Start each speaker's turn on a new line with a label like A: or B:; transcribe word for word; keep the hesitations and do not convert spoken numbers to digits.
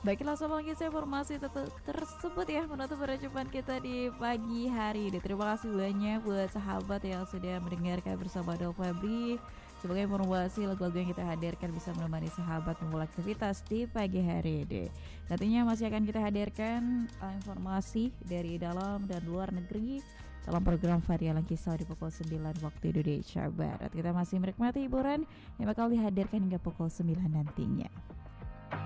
A: Baiklah Sobat Langkis, informasi ter- tersebut ya menutup perjumpaan kita di pagi hari ini. Terima kasih banyak buat sahabat yang sudah mendengarkan bersama Dol Febri. Sebagai informasi, lagu-lagu yang kita hadirkan bisa menemani sahabat memulai aktivitas di pagi hari ini. Nantinya masih akan kita hadirkan uh, informasi dari dalam dan luar negeri dalam program Varialan Kisah di pukul sembilan waktu Indonesia Barat. Kita masih menikmati hiburan yang bakal dihadirkan hingga pukul sembilan nantinya.